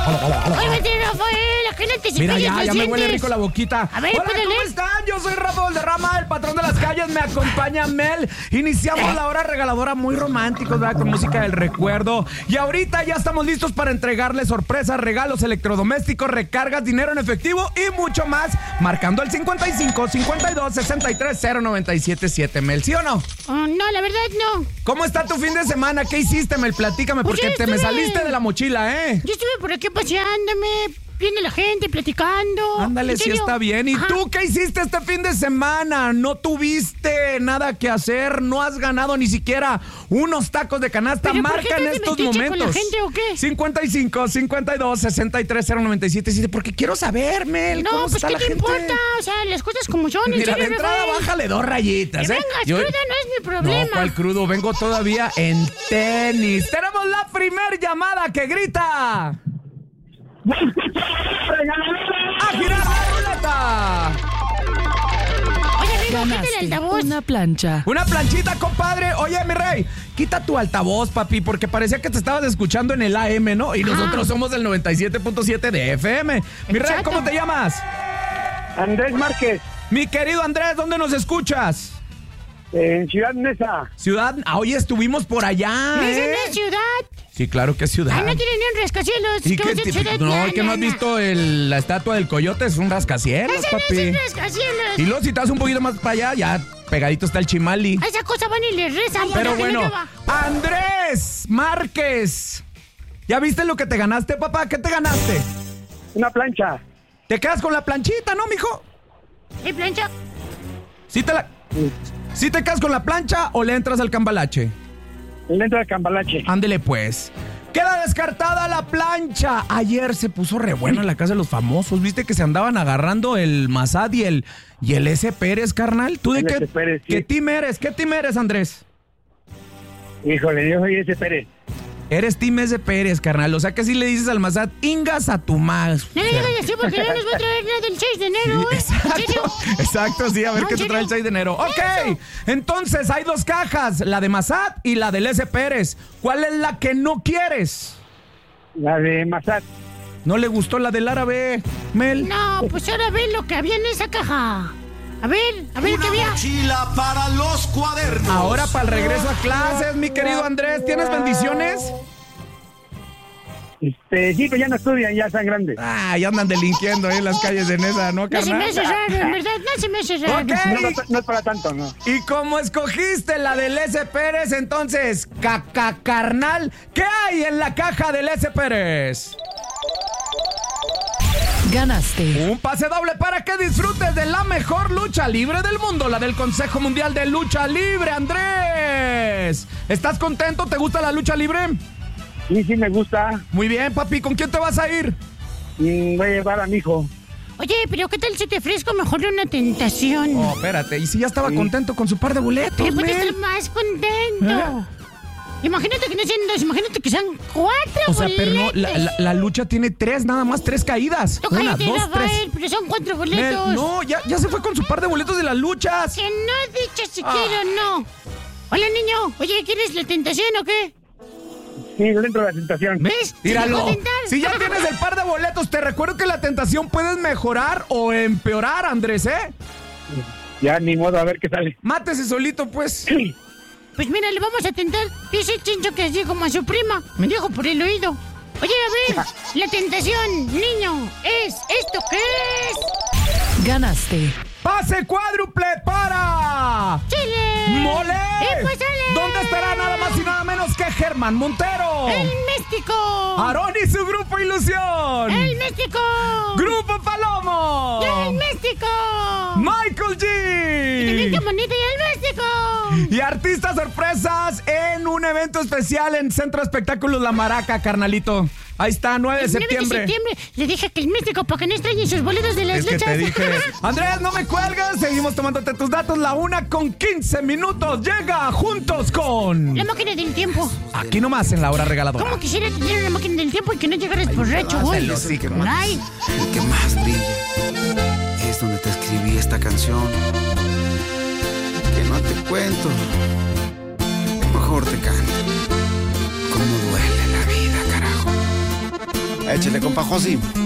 Oye, Rafael, ¿a qué no te Mira, ya me huele rico la boquita. A ver, hola, ¿puedo ¿cómo leer? están? Yo soy Rafa Valderrama, el patrón de las calles. Me acompaña Mel. Iniciamos la hora regaladora muy románticos, ¿verdad? Con música del recuerdo. Y ahorita ya estamos listos para entregarles sorpresas, regalos electrodomésticos, recargas, dinero en efectivo y mucho más. Marcando el 55 52 63 0977, Mel. ¿Sí o no? No, la verdad no. ¿Cómo está tu fin de semana? ¿Qué hiciste, Mel? Platícame, Pues porque yo me estuve- saliste de la mochila, ¿eh? Yo estuve por aquí paseándome, viendo la gente, platicando. Ándale, ¿En sí serio? está bien. ¿Y Ajá. tú qué hiciste este fin de semana? ¿No tuviste nada que hacer? ¿No has ganado ni siquiera unos tacos de canasta? ¿Pero por qué Marca en estás de estos metiche momentos. con la gente o qué? 55 52 63 0977. Porque quiero saber, Mel, No, cómo pues está ¿qué la te gente. importa? O sea, las cosas como son. en Mira, de serio, entrada Rafael. bájale 2 rayitas, Que ¿eh? vengas Yo- cruda no es mi problema. No, ¿cuál crudo? Vengo todavía en tenis. Tenemos la primer llamada que grita. ¡A girar la ruleta! Oye, amigo, quita el Ganaste altavoz. una plancha. Una planchita, compadre. Oye, mi rey, quita tu altavoz, papi, porque parecía que te estabas escuchando en el AM, ¿no? Y nosotros somos el 97.7 de FM. Mi rey, Exacto. ¿cómo te llamas? Andrés Márquez, Mi querido Andrés, ¿dónde nos escuchas? en Ciudad Neza. Ciudad. Hoy estuvimos por allá, Esa ¿eh? no es ciudad. Sí, claro que es ciudad. Ah, no tiene ni un rascacielos. ¿Y ¿Qué qué vas a ti- ciudad? no, ¿que no has visto la estatua del coyote? Es un rascacielos, Ese no papi. es un rascacielos. Y luego si te vas un poquito más para allá, ya pegadito está el Chimali. A esa cosa van y le rezan. Pero para que no bueno, llueva. Andrés Márquez, ¿ya viste lo que te ganaste, papá? ¿Qué te ganaste? Una plancha. Te quedas con la planchita, ¿no, mijo? ¿Y plancha? ¿Sí te quedas con la plancha o le entras al cambalache? Dentro de Cambalache. Ándele, pues. Queda descartada la plancha. Ayer se puso re bueno en la casa de los famosos. ¿Viste que se andaban agarrando el Massad y el S. Pérez, carnal? ¿Tú de El qué, S. Pérez, sí. qué team eres? ¿Qué team eres, Andrés? Híjole, yo soy ese Pérez. Eres team S. Pérez, carnal. O sea que si le dices al Massad, ingas a tu más. No le digas así porque no nos va a traer nada del 6 de enero, ¿eh? ¿En serio? Exacto, sí, a ver No, qué ¿en te trae el serio? 6 de enero. Ok, Eso. entonces hay dos cajas, la de Massad y la del S. Pérez. ¿Cuál es la que no quieres? La de Massad. ¿No le gustó la del árabe, Mel? No, pues ahora ve lo que había en esa caja. A ver qué había. Mochila para los cuadernos. Ahora para el regreso a clases, mi querido Andrés, ¿tienes bendiciones? Sí, pero ya no estudian, ya están grandes. Ah, ya andan delinquiendo ahí en las calles de Nesa, ¿no, No se me carnal? hace raro, en verdad, no se me hace raro. Ok. No es para tanto, ¿no? Y como escogiste la del S. Pérez, entonces, carnal, ¿qué hay en la caja del S. Pérez? Ganaste Un pase doble para que disfrutes de la mejor lucha libre del mundo, la del Consejo Mundial de Lucha Libre, Andrés. ¿Estás contento? ¿Te gusta la lucha libre? Sí, me gusta. Muy bien, papi. ¿Con quién te vas a ir? Voy a llevar a mi hijo. Oye, pero ¿qué tal si te ofrezco mejor de una tentación? Oh, espérate. ¿Y si ya estaba contento con su par de boletos, Pero puedes Mel? estar más contento. Imagínate que no sean dos, imagínate que sean 4 O sea, pero no, boletos. la lucha tiene nada más 3 caídas. Tú Una, cállate, 2, Rafael, 3. pero son 4 Mel, boletos. no, ya se fue con su par de boletos de las luchas. Que no he dicho si quiero o no. Hola, niño. Oye, ¿quieres la tentación o qué? Sí, dentro de la tentación. ¿Ves? Tíralo. ¿Te dejó tentar? Si ya tienes el par de boletos, te recuerdo que la tentación puedes mejorar o empeorar, Andrés, ¿eh? Ya ni modo, a ver qué sale. Mátese solito, pues. Pues mira, le vamos a tentar. Dice el Chincho que así como a su prima. Me dijo por el oído. Oye, a ver, la tentación, niño, es esto que es. Ganaste ¡Pase cuádruple para ¡Chile! ¡Mole! ¡Y pues sale! ¿Dónde estará nada más y nada menos que Germán Montero? ¡El místico! Aarón y su Grupo Ilusión. ¡El místico! Grupo Palomo. ¡El místico! Michael ¡También G. qué bonito y el místico! Y artistas sorpresas en un evento especial en Centro de Espectáculos La Maraca, carnalito. Ahí está, 9 de El 9 de septiembre. septiembre le dije que el místico para que no extrañen sus boletos de las Es que luchas. te dije. Andrés, no me cuelgas. Seguimos tomándote tus datos. La 1:15. Llega juntos con. La máquina del tiempo. Aquí nomás en la hora regaladora. ¿Cómo quisiera tener una máquina del tiempo y que no llegaras borracho, güey? Hazlo, sí, que Ay, El que más brilla es donde te escribí esta canción. Que no te cuento, mejor te canto. Cómo duele la vida, carajo. Échale, compa Josi.